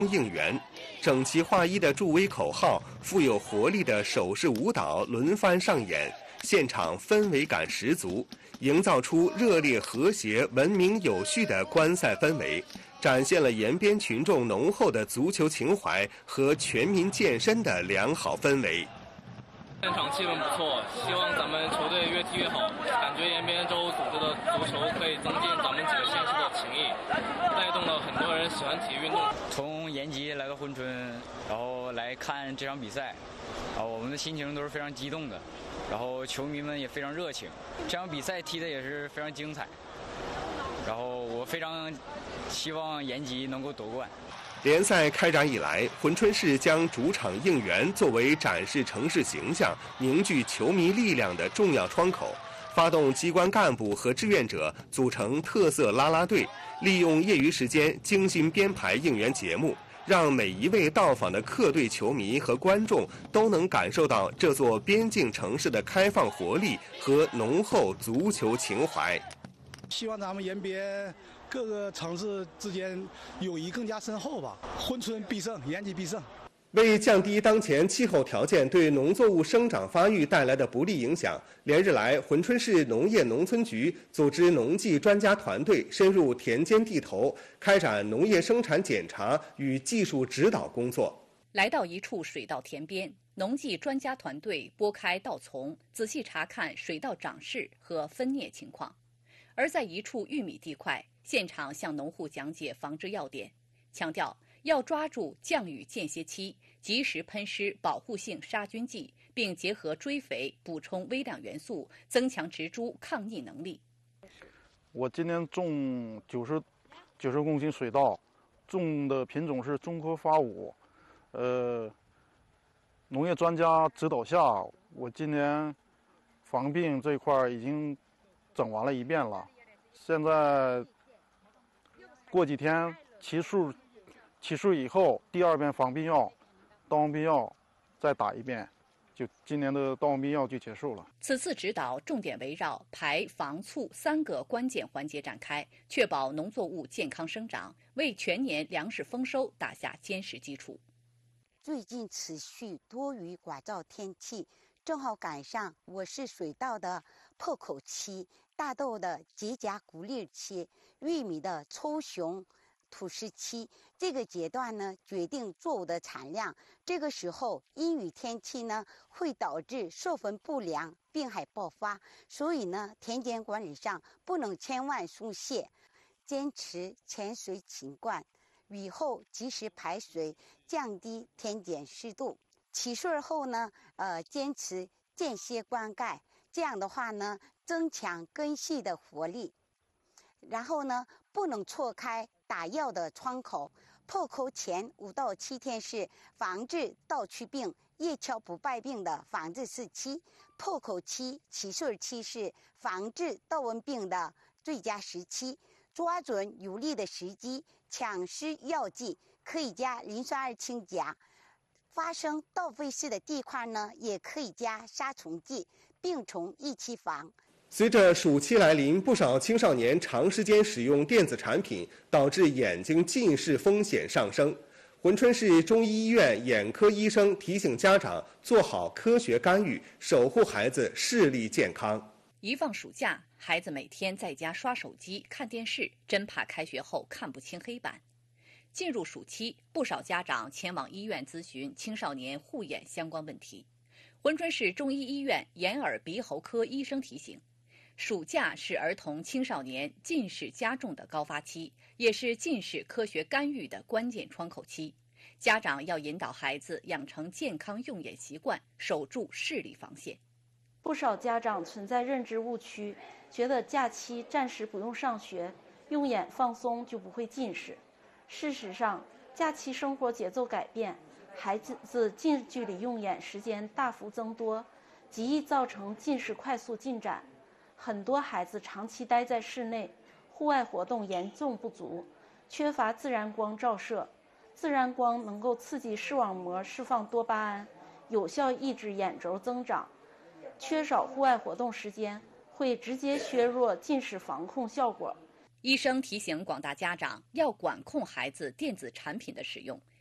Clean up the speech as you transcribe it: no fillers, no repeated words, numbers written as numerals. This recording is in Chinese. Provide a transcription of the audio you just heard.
应援，整齐划一的助威口号、富有活力的手势舞蹈轮番上演，现场氛围感十足，营造出热烈和谐、文明有序的观赛氛围，展现了延边群众浓厚的足球情怀和全民健身的良好氛围。 现场气氛不错，希望咱们球队越踢越好。感觉延边州组织的足球可以增进咱们几个县市的情谊，带动了很多人喜欢体育运动。 从延吉来到珲春，然后来看这场比赛，我们的心情都是非常激动的，然后球迷们也非常热情。这场比赛踢得也是非常精彩，然后我非常希望延吉能够夺冠。 联赛开展以来，珲春市将主场应援作为展示城市形象、凝聚球迷力量的重要窗口，发动机关干部和志愿者组成特色啦啦队，利用业余时间精心编排应援节目，让每一位到访的客队球迷和观众都能感受到这座边境城市的开放活力和浓厚足球情怀。 希望咱们延边各个城市之间友谊更加深厚吧。珲春必胜，延吉必胜。 为降低当前气候条件对农作物生长发育带来的不利影响，连日来，珲春市农业农村局组织农技专家团队深入田间地头，开展农业生产检查与技术指导工作。 来到一处水稻田边，农技专家团队拨开稻丛，仔细查看水稻长势和分蘖情况。而在一处玉米地块，现场向农户讲解防治要点，强调要抓住降雨间歇期，及时喷施保护性杀菌剂，并结合追肥补充微量元素，增强植株抗逆能力。 我今年种90公斤水稻，种的品种是中科发5。农业专家指导下，我今年防病这一块已经整完了一遍了，现在过几天起树以后，第2遍防病药、稻王病药再打一遍，就今年的稻王病药就结束了。 此次指导重点围绕排、防、促3个关键环节展开，确保农作物健康生长，为全年粮食丰收打下坚实基础。 最近持续多雨寡燥天气，正好赶上我市水稻的破口期、大豆的结荚谷粒期、玉米的抽雄吐实期。这个阶段呢，决定作物的产量。这个时候阴雨天气呢，会导致授粉不良、病害爆发，所以呢，田间管理上不能千万松懈，坚持潜水勤灌，雨后及时排水，降低田间湿度。起穗后呢，坚持间歇灌溉，这样的话呢，增强根系的活力。然后呢，不能错开打药的窗口。破口前5到7天是防治稻曲病、叶鞘不败病的防治时期，破口期、起穗期是防治稻瘟病的最佳时期。抓准有利的时机，抢施药剂，可以加磷酸二氢钾。发生稻废式的地块呢，也可以加杀虫剂，病虫一起防。 随着暑期来临，不少青少年长时间使用电子产品，导致眼睛近视风险上升。珲春市中医医院眼科医生提醒家长做好科学干预，守护孩子视力健康。 一放暑假，孩子每天在家刷手机、看电视，真怕开学后看不清黑板。进入暑期，不少家长前往医院咨询青少年护眼相关问题。珲春市中医医院眼耳鼻喉科医生提醒，暑假是儿童青少年近视加重的高发期，也是近视科学干预的关键窗口期。家长要引导孩子养成健康用眼习惯，守住视力防线。 不少家长存在认知误区，觉得假期暂时不用上学，用眼放松就不会近视。事实上，假期生活节奏改变，孩子近距离用眼时间大幅增多，极易造成近视快速进展。很多孩子长期待在室内，户外活动严重不足，缺乏自然光照射。自然光能够刺激视网膜释放多巴胺，有效抑制眼轴增长。缺少户外活动时间，会直接削弱近视防控效果。 医生提醒广大家长要管控孩子电子产品的使用，